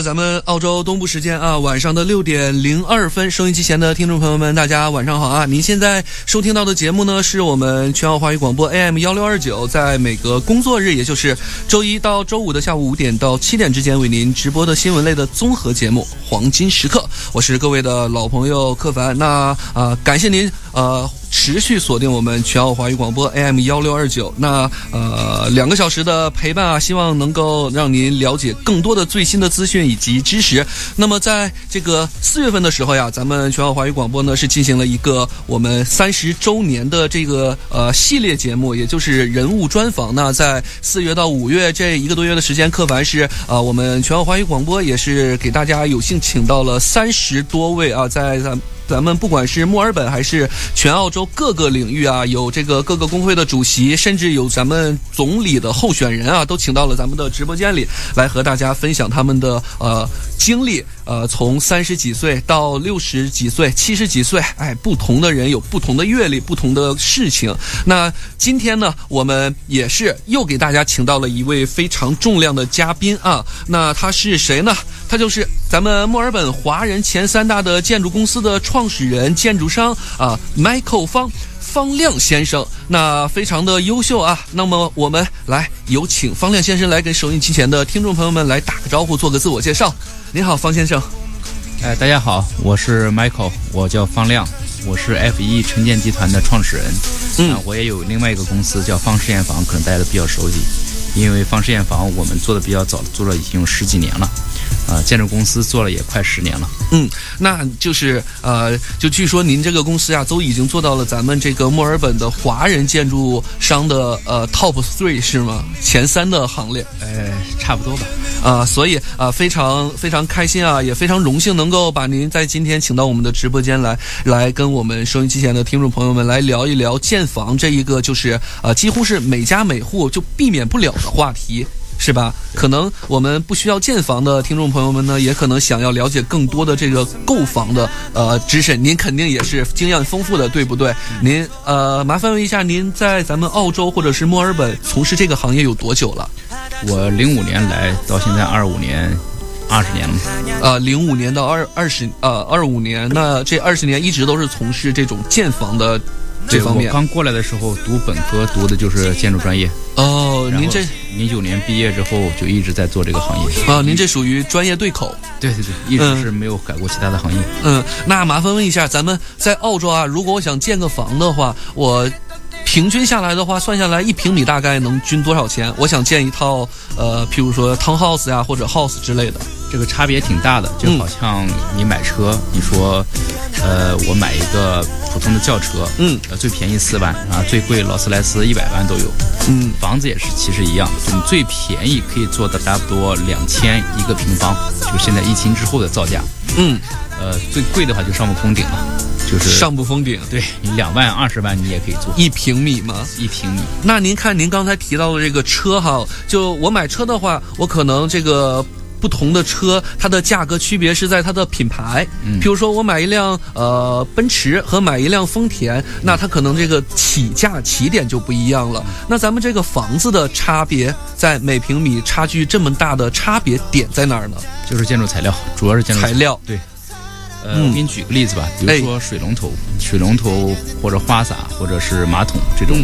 咱们澳洲东部时间啊，晚上的6点02分，收音机前的听众朋友们，大家晚上好啊！您现在收听到的节目呢，是我们全澳华语广播 AM1629，在每个工作日，也就是周一到周五的下午5点到7点之间，为您直播的新闻类的综合节目《黄金时刻》。我是各位的老朋友柯凡。那感谢您持续锁定我们全澳华语广播 AM1629。那2个小时的陪伴啊，希望能够让您了解更多的最新的资讯以及知识。那么在这个4月份的时候呀，咱们全澳华语广播呢是进行了一个我们30周年的这个系列节目，也就是人物专访。那在4月到5月这1个多月的时间，柯凡是我们全澳华语广播也是给大家有幸请到了30多位啊，在咱们不管是墨尔本还是全澳洲各个领域啊，有这个各个工会的主席，甚至有咱们总理的候选人啊，都请到了咱们的直播间里来和大家分享他们的经历。从30几岁到60几岁、70几岁，不同的人有不同的阅历、不同的事情。那今天呢，我们也是又给大家请到了一位非常重量的嘉宾啊。那他是谁呢？他就是咱们墨尔本华人前3大的建筑公司的创始人、建筑商啊 ，Michael 方亮先生。那非常的优秀啊。那么我们来有请方亮先生来跟收音机前的听众朋友们来打个招呼，做个自我介绍。您好，方先生。 大家好，我是 Michael， 我叫方亮，我是 F1 城建集团的创始人。我也有另外一个公司叫方实验房，可能大家都比较熟悉，因为方实验房我们做的比较早，做了已经有10几年了。建筑公司做了也快10年了。 那就是就据说您这个公司啊，都已经做到了咱们这个墨尔本的华人建筑商的top 3是吗？前3的行列。 差不多吧。 所以非常非常开心啊，也非常荣幸能够把您在今天请到我们的直播间来跟我们收音机前的听众朋友们来聊一聊建房这一个就是几乎是每家每户就避免不了的话题。是吧？可能我们不需要建房的听众朋友们呢，也可能想要了解更多的这个购房的知识。您肯定也是经验丰富的，对不对？您麻烦问一下，您在咱们澳洲或者是墨尔本从事这个行业有多久了？ 我05年来到现在25年，20年了。 05年到25年，那这20年一直都是从事这种建房的这方面。 我刚过来的时候读本科读的就是建筑专业。 您这 09年毕业之后就一直在做这个行业。 您这属于专业对口。 对，一直是没有改过其他的行业。 那麻烦问一下，咱们在澳洲啊，如果我想建个房的话，我平均下来的话，算下来1平米大概能均多少钱？我想建一套譬如说 townhouse 呀或者 house 之类的。 这个差别挺大的，就好像你买车，你说我买一个普通的轿车，最便宜4万啊，最贵劳斯莱斯100万都有。房子也是其实一样，就你最便宜可以做的差不多2000一个平方，就现在疫情之后的造价。最贵的话就上不封顶了，就是上不封顶。 对，你2万20万你也可以做 1平米吗 ？1平米。 那您看您刚才提到的这个车哈，就我买车的话，我可能这个不同的车它的价格区别是在它的品牌。比如说我买一辆奔驰和买一辆丰田，那它可能这个起点就不一样了。那咱们这个房子的差别在每平米差距这么大的差别点在哪儿呢？ 就是建筑材料，主要是建筑材料。 对。我给你举个例子吧，比如说水龙头或者花洒或者是马桶这种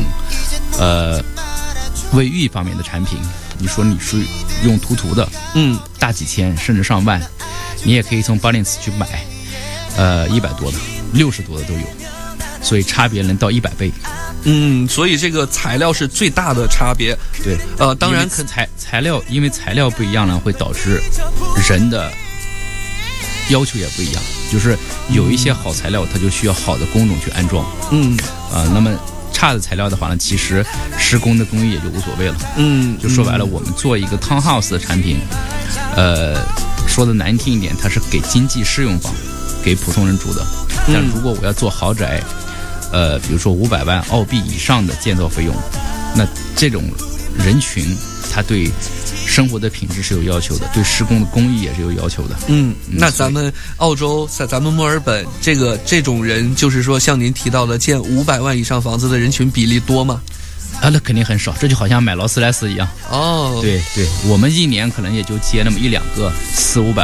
卫浴方面的产品，你说你是用涂的，大几千甚至上万，你也可以从Bunnings去买，100多的、60多的都有，所以差别能到100倍。 所以这个材料是最大的差别。 对， 当然材料因为材料不一样呢，会导致人的要求也不一样，就是有一些好材料它就需要好的工种去安装。那么差的材料的话呢，其实施工的工艺也就无所谓了。就说白了，我们做一个 townhouse 的产品，说的难听一点，它是给经济适用房，给普通人住的。但如果我要做豪宅，比如说500万澳币以上的建造费用，那这种人群他对生活的品质是有要求的，对施工的工艺也是有要求的。 那咱们澳洲在咱们墨尔本这种人，就是说像您提到的建500万以上房子的人群比例多吗？ 那肯定很少，这就好像买劳斯莱斯一样。 对， 我们一年可能也就接那么1-2个400-500